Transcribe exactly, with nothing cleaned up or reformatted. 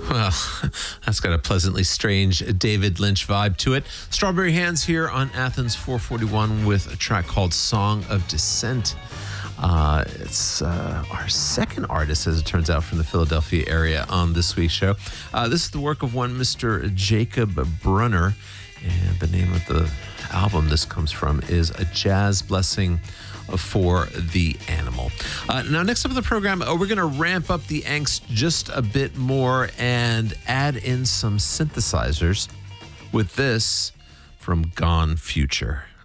Well, that's got a pleasantly strange David Lynch vibe to it. Strawberry Hands here on Athens four forty-one with a track called Song of Descent. Uh, it's uh, our second artist, as it turns out, from the Philadelphia area on this week's show. Uh, this is the work of one Mister Jacob Brunner, and the name of the album this comes from is A Jazz Blessing for the Animal. Uh, now, next up in the program, uh, we're going to ramp up the angst just a bit more and add in some synthesizers with this from Gone Future.